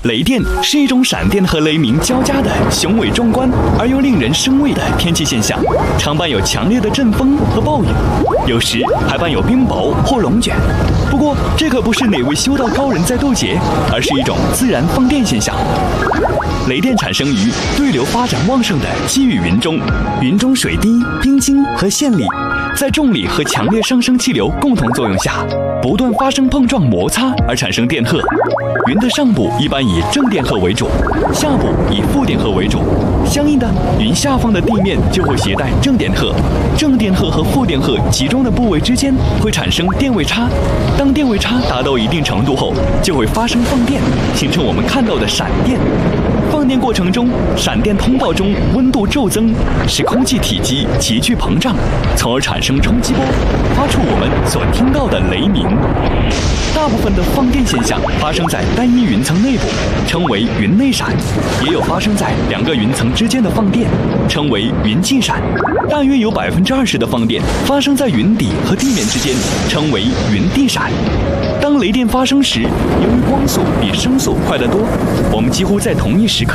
雷电是一种闪电和雷鸣交加的雄伟壮观而又令人生畏的天气现象，常伴有强烈的阵风和暴雨，有时还伴有冰雹或龙卷。不过，这可不是哪位修道高人在斗劫，而是一种自然放电现象。雷电产生于对流发展旺盛的积雨云中，云中水滴、冰晶和线粒在重力和强烈上升气流共同作用下，不断发生碰撞摩擦而产生电荷。云的上部一般以正电荷为主，下部以负电荷为主。相应的，云下方的地面就会携带正电荷，正电荷和负电荷集中的部位之间会产生电位差。当电位差达到一定程度后，就会发生放电，形成我们看到的闪电。放电过程中，闪电通道中温度骤增，使空气体积急剧膨胀，从而产生冲击波，发出我们所听到的雷鸣。大部分的放电现象发生在单一云层内部，称为云内闪；也有发生在两个云层之间的放电，称为云际闪。大约有20%的放电发生在云底和地面之间，称为云地闪。当雷电发生时，由于光速比声速快得多，我们几乎在同一时刻